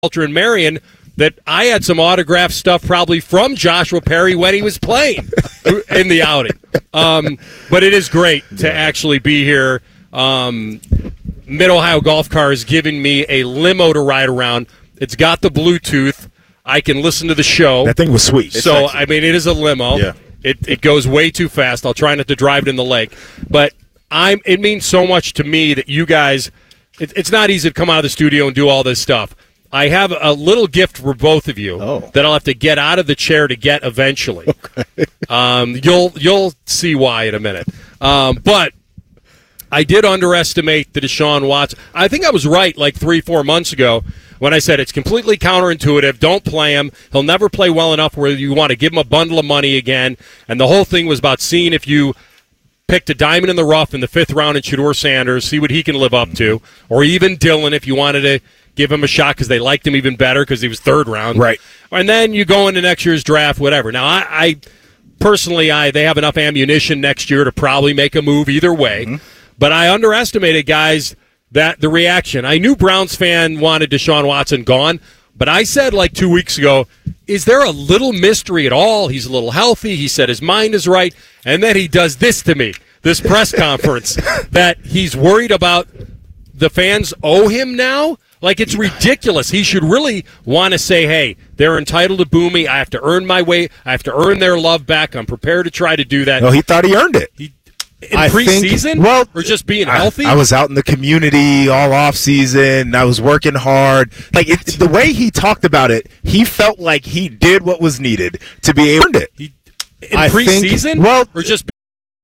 Walter and Marion that I had some autographed stuff probably from Joshua Perry when he was playing in the outing. But it is great to actually be here. Mid-Ohio Golf Car is giving me a limo to ride around. It's got the Bluetooth. I can listen to the show. That thing was sweet. So, I mean, it is a limo. Yeah. It goes way too fast. I'll try not to drive it in the lake. But it means so much to me that you guys it's not easy to come out of the studio and do all this stuff. I have a little gift for both of you that I'll have to get out of the chair to get eventually. Okay. You'll see why in a minute. But I did underestimate the Deshaun Watson. I think I was right like 3-4 months ago when I said it's completely counterintuitive. Don't play him. He'll never play well enough where you want to give him a bundle of money again. And the whole thing was about seeing if you picked a diamond in the rough in the 5th round in Shedeur Sanders, see what he can live up to, or even Dylan if you wanted to give him a shot because they liked him even better because he was 3rd round. Right. And then you go into next year's draft, whatever. Now, I personally, they have enough ammunition next year to probably make a move either way. Mm-hmm. But I underestimated, guys, that the reaction. I knew Browns fan wanted Deshaun Watson gone, but I said like 2 weeks ago, is there a little mystery at all? He's a little healthy. He said his mind is right. And then he does this to me, this press conference, that he's worried about the fans owe him now. Like, it's ridiculous. He should really want to say, hey, they're entitled to boo me. I have to earn my way. I have to earn their love back. I'm prepared to try to do that. No, he thought he earned it. In preseason? Or just being healthy? I was out in the community all off season. I was working hard. Like, the way he talked about it, he felt like he did what was needed to be able to earn it. In preseason? Or just being